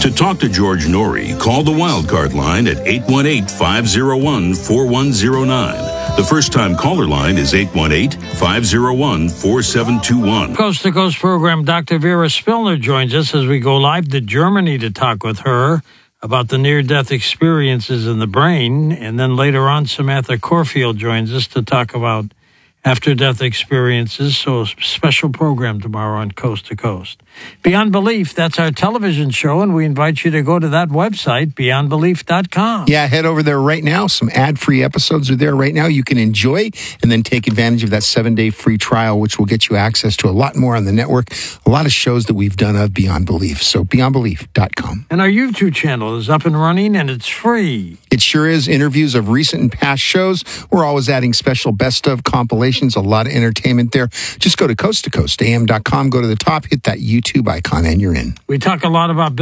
To talk to George Norrie, call the Wildcard line at 818-501-4109. The first-time caller line is 818-501-4721. Coast to Coast program, Dr. Vera Spillner joins us as we go live to Germany to talk with her about the near-death experiences in the brain. And then later on, Samantha Corfield joins us to talk about after-death experiences. So a special program tomorrow on Coast to Coast. Beyond Belief, that's our television show, and we invite you to go to that website, beyondbelief.com. Yeah, head over there right now. Some ad-free episodes are there right now you can enjoy, and then take advantage of that 7-day free trial, which will get you access to a lot more on the network, a lot of shows that we've done of Beyond Belief. So beyondbelief.com. And our YouTube channel is up and running, and it's free. It sure is. Interviews of recent and past shows. We're always adding special best of compilations, a lot of entertainment there. Just go to coasttocoastam.com, go to the top, hit that YouTube icon, and you're in. We talk a lot about